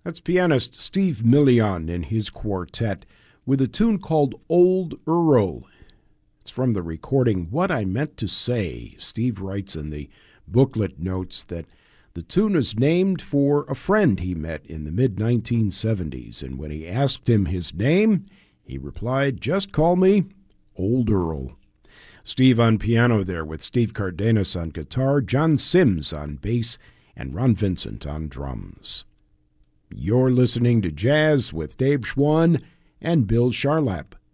That's pianist Steve Million in his quartet with a tune called Old Earl. It's from the recording What I Meant to Say. Steve writes in the booklet notes that the tune is named for a friend he met in the mid-1970s, and when he asked him his name, he replied, "Just call me Old Earl." Steve on piano there with Steve Cardenas on guitar, John Sims on bass, and Ron Vincent on drums. You're listening to Jazz with Dave Schwann and Bill Charlap.